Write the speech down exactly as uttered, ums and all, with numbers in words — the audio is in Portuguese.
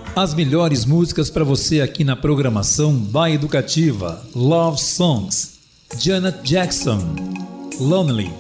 As melhores músicas para você aqui na programação By Educativa. Love Songs, Janet Jackson, Lonely.